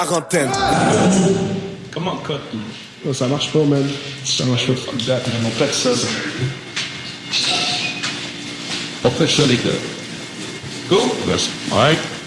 Quarantaine. Comment cut? Non, ça marche pas, man. Ça marche pas. Fuck that, man. On fait ça. On fait ça, les gars. Cool? All right.